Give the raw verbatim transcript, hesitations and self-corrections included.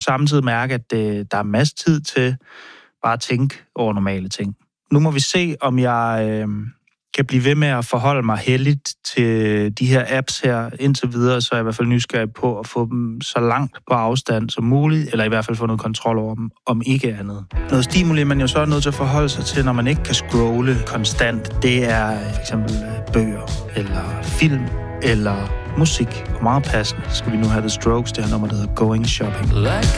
samtidig mærke, at det, der er masser tid til bare at tænke over normale ting. Nu må vi se, om jeg øh, kan blive ved med at forholde mig heldigt til de her apps her indtil videre, så er jeg i hvert fald nysgerrig på at få dem så langt på afstand som muligt, eller i hvert fald få noget kontrol over dem, om ikke andet. Noget stimuli, man jo så er nødt til at forholde sig til, når man ikke kan scrolle konstant, det er for eksempel bøger, eller film, eller musik. Og meget passende skal vi nu have The Strokes, det her nummer, der hedder Going Shopping. Like